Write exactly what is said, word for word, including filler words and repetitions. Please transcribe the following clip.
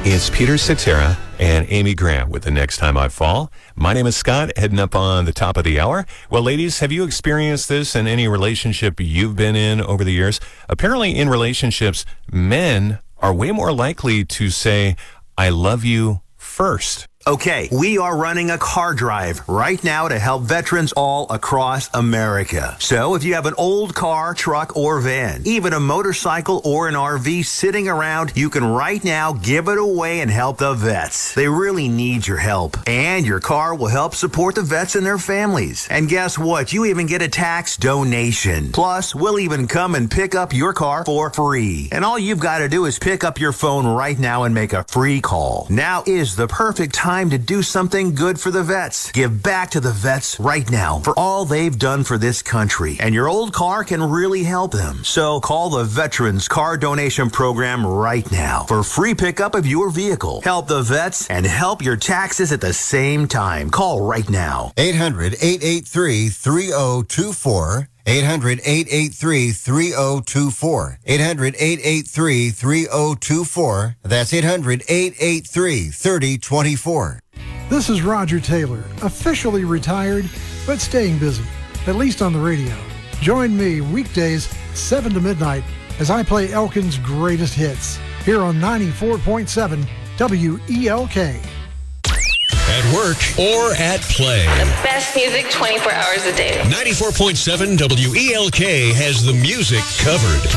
It's Peter Cetera and Amy Grant with The Next Time I Fall. My name is Scott, heading up on the top of the hour. Well, ladies, have you experienced this in any relationship you've been in over the years? Apparently, in relationships, men are way more likely to say, I love you first. Okay, we are running a car drive right now to help veterans all across America. So if you have an old car, truck, or van, even a motorcycle or an R V sitting around, you can right now give it away and help the vets. They really need your help. And your car will help support the vets and their families. And guess what? You even get a tax donation. Plus, we'll even come and pick up your car for free. And all you've got to do is pick up your phone right now and make a free call. Now is the perfect time to do something good for the vets. Give back to the vets right now for all they've done for this country. And your old car can really help them. So call the Veterans Car Donation Program right now for free pickup of your vehicle. Help the vets and help your taxes at the same time. Call right now. eight hundred, eight eight three, three oh two four. eight hundred, eight eight three, three oh two four. eight hundred, eight eight three, three oh two four. That's eight hundred, eight eight three, three oh two four. This is Roger Taylor, officially retired, but staying busy, at least on the radio. Join me weekdays, seven to midnight, as I play Elkin's greatest hits, here on ninety-four point seven W E L K. At work or at play. The best music twenty-four hours a day. ninety-four point seven W E L K has the music covered.